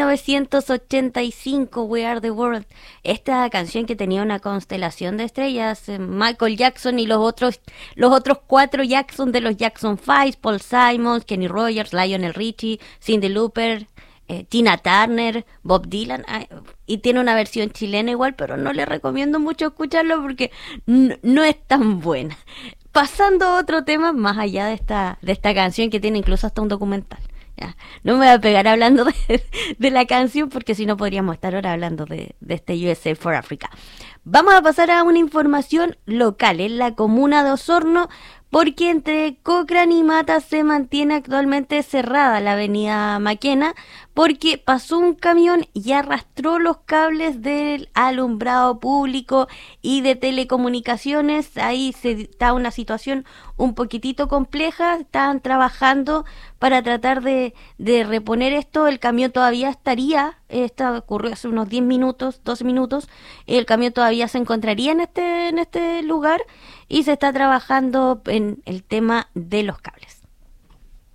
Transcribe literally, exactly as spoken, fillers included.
novecientos ochenta y cinco, We Are the World. Esta canción que tenía una constelación de estrellas, eh, Michael Jackson y los otros los otros cuatro Jackson de los Jackson Five, Paul Simon, Kenny Rogers, Lionel Richie, Cyndi Lauper, eh, Tina Turner, Bob Dylan, ay, y tiene una versión chilena igual, pero no le recomiendo mucho escucharlo porque n- no es tan buena. Pasando a otro tema más allá de esta de esta canción que tiene incluso hasta un documental. Ya, no me voy a pegar hablando de, de la canción porque si no podríamos estar ahora hablando de, de este U S A for Africa. Vamos a pasar a una información local en la comuna de Osorno, porque entre Cochrane y Mata se mantiene actualmente cerrada la avenida Maquena porque pasó un camión y arrastró los cables del alumbrado público y de telecomunicaciones. Ahí se está una situación un poquitito compleja, están trabajando para tratar de, de reponer esto. El camión todavía estaría, esto ocurrió hace unos diez minutos, doce minutos, el camión todavía se encontraría en este, en este lugar y se está trabajando en el tema de los cables.